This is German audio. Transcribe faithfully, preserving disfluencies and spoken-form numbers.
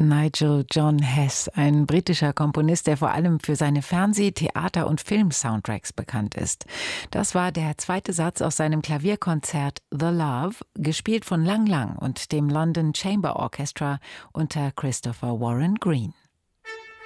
Nigel John Hess, ein britischer Komponist, der vor allem für seine Fernseh-, Theater- und Film-Soundtracks bekannt ist. Das war der zweite Satz aus seinem Klavierkonzert The Love, gespielt von Lang Lang und dem London Chamber Orchestra unter Christopher Warren Green.